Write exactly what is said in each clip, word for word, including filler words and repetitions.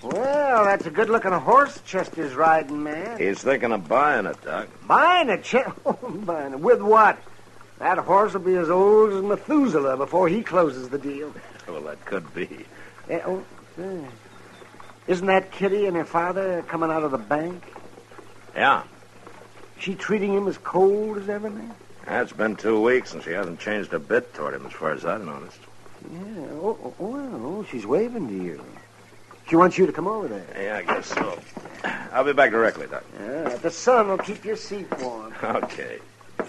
Well, that's a good-looking horse Chester's riding, man. He's thinking of buying it, Doc. Buying it, Chester? Buying it? With what? That horse will be as old as Methuselah before he closes the deal. Well, that could be. Yeah, oh, yeah. Isn't that Kitty and her father coming out of the bank? Yeah. She treating him as cold as ever, man? It's been two weeks, and she hasn't changed a bit toward him as far as I've noticed. Yeah, oh, oh, well, she's waving to you. She wants you to come over there. Yeah, I guess so. I'll be back directly, Doc. Yeah, the sun will keep your seat warm. Okay.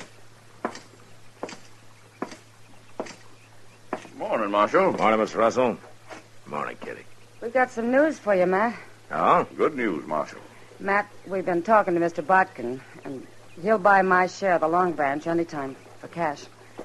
Morning, Marshal. Morning, Miss Russell. Morning, Kitty. We've got some news for you, Matt. Oh? Good news, Marshal. Matt, we've been talking to Mister Botkin, and he'll buy my share of the Long Branch anytime for cash.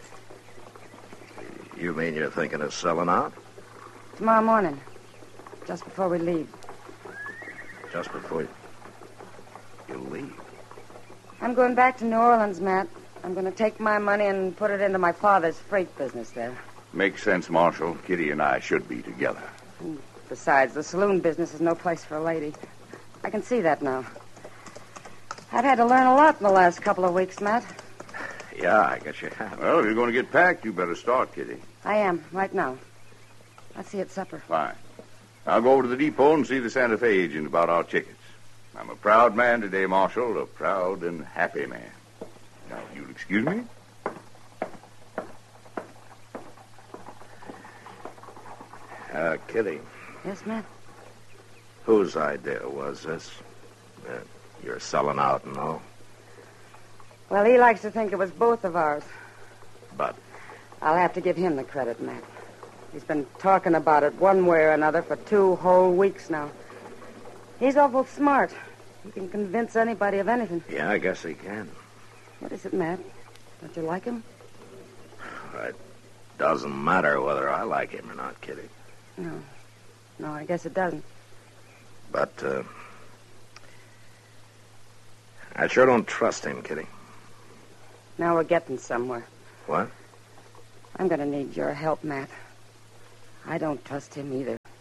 You mean you're thinking of selling out? Tomorrow morning, just before we leave. Just before you, you leave? I'm going back to New Orleans, Matt. I'm going to take my money and put it into my father's freight business there. Makes sense, Marshal. Kitty and I should be together. And besides, the saloon business is no place for a lady. I can see that now. I've had to learn a lot in the last couple of weeks, Matt. Yeah, I guess you have. Well, if you're going to get packed, you better start, Kitty. I am, right now. I'll see you at supper. Fine. I'll go over to the depot and see the Santa Fe agent about our tickets. I'm a proud man today, Marshal, a proud and happy man. Now, if you'll excuse me. Uh, Kitty, Yes, Matt? whose idea was this? Uh, you're selling out and all. Well, he likes to think it was both of ours. But I'll have to give him the credit, Matt. He's been talking about it one way or another for two whole weeks now. He's awful smart. He can convince anybody of anything. yeah, I guess he can. What is it, Matt? Don't you like him? It doesn't matter whether I like him or not, Kitty. No. No, I guess it doesn't. But, uh, I sure don't trust him, Kitty. Now we're getting somewhere. What? I'm going to need your help, Matt. I don't trust him either.